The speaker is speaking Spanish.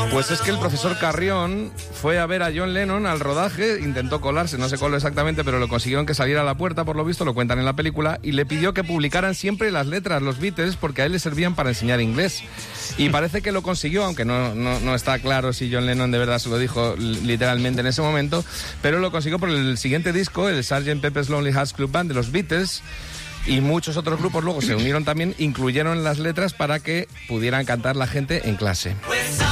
Pues es que el profesor Carrión fue a ver a John Lennon al rodaje, intentó colarse, no se coló exactamente, pero lo consiguieron que saliera a la puerta, por lo visto, lo cuentan en la película, y le pidió que publicaran siempre las letras, los Beatles, porque a él le servían para enseñar inglés. Y parece que lo consiguió, aunque no está claro si John Lennon de verdad se lo dijo literalmente en ese momento, pero lo consiguió por el siguiente disco, el Sgt. Pepper's Lonely Hearts Club Band de los Beatles. Y muchos otros grupos luego se unieron también, incluyeron las letras para que pudieran cantar la gente en clase.